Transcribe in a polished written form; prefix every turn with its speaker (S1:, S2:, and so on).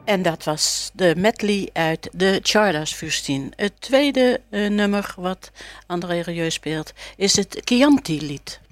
S1: En dat was de medley uit de Czardas-Fürstin. Het tweede nummer wat André Rieu speelt is het Chianti-lied.